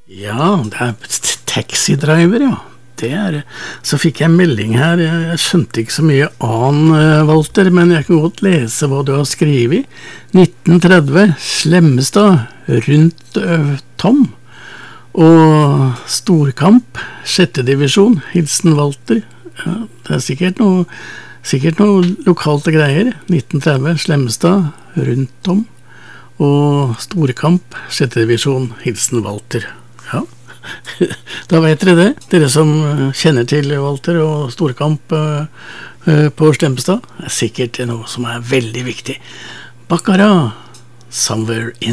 Ja, det taxidriver, ja. Så fikk jeg en melding her, jeg skjønte ikke så mye Walter, men jeg kan godt lese hva du har skrevet. 1930, Slemmestad, rundt Tom, og storkamp, 6. divisjon, hilsen Walter. Ja, det sikkert noe lokalt greier. 1930, Slemmestad, rundt Tom, og storkamp, 6. divisjon, hilsen Walter. Ja. Da vet dere det, dere som kjenner til Walter og storkamp på Slemmestad, sikkert noe som veldig viktig. Baccarat, Somewhere in